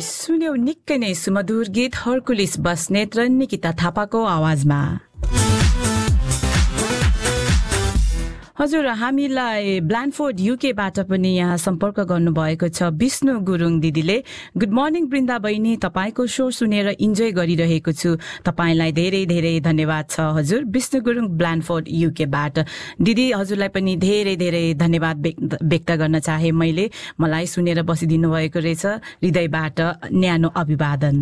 सुन्यौ निकै नै सुमधुर गीत हर्कुलिस बस्नेत र निकिता थापाको आवाजमा। हजुर, हामीलाई ब्ल्यान्डफोर्ड युकेबाट पनि यहाँ सम्पर्क गर्नुभएको छ विष्णु गुरुङ दिदीले। गुड मर्निङ वृन्दा बहिनी, तपाईको शो सुनेर इन्जोय गरिरहेको छु। तपाईलाई धेरै धेरै धन्यवाद छ हजुर। विष्णु गुरुङ ब्ल्यान्डफोर्ड युकेबाट। दिदी हजुरलाई पनि धेरै धेरै धन्यवाद व्यक्त गर्न चाहे मैले। मलाई सुनेर बसिदिनु भएको रहेछ, हृदयबाट न्यानो अभिवादन।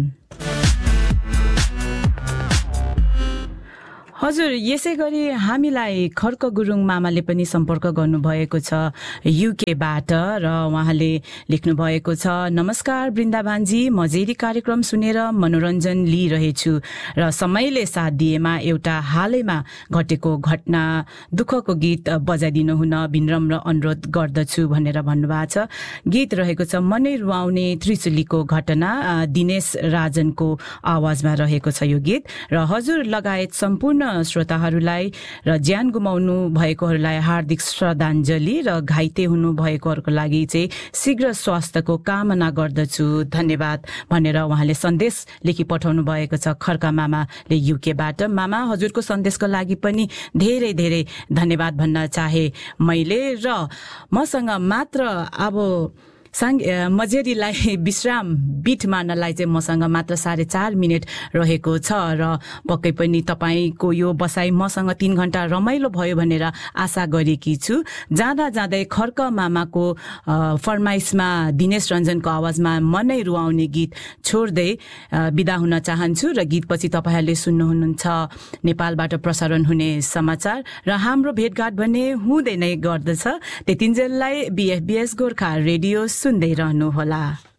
हजुर, यसै गरी हामीलाई खर्क गुरुङ मामाले पनि सम्पर्क गर्नुभएको छ युकेबाट र उहाँले लेख्नु भएको छ, नमस्कार वृन्दा भान्जी, मजेरी कार्यक्रम सुनेर मनोरञ्जन लिइरहेछु र समयले साथ दिएमा एउटा हालैमा घटेको घटना दुःखको गीत बजाइदिनु हुन विनम्र अनुरोध गर्दछु भनेर भन्नुभएको छ। गीत रहेको छ मनै रुवाउने त्रिशुलीको घटना, दिनेश राजनको आवाजमा रहेको छ यो गीत। र हजुर लगायत सम्पूर्ण श्रोताहरूलाई र ज्यान गुमाउनु भएकोहरूलाई हार्दिक श्रद्धाञ्जली र घाइते हुनु भएकोहरूको लागि चाहिँ शीघ्र स्वास्थ्यको कामना गर्दछु, धन्यवाद भनेर उहाँले सन्देश लेखी पठाउनु भएको छ खर्का मामाले युकेबाट। मामा हजुरको सन्देशको लागि पनि धेरै धेरै धन्यवाद भन्न चाहे मैले। र मसँग मात्र अब मजेरीलाई विश्राम बिट मार्नलाई चाहिँ मसँग मात्र 4.5 मिनट रहेको छ र पक्कै पनि तपाईको यो बसाई मसँग 3 घण्टा रमाइलो भयो भनेर आशा गरेकी छु। जाँदा जाँदै खर्क मामाको फरमाइसमा दिनेश रञ्जनको आवाजमा मनै रुवाउने गीत छोड्दै बिदा हुन चाहन्छु र गीतपछि तपाईहरूले सुन्नुहुनुहुन्छ नेपालबाट प्रसारण हुने समाचार र हाम्रो भेटघाट भने हुँदै नै गर्दछ। त्यतिन्जेललाई BFBS गोर्खा रेडियो सुन्दै रहनु होला।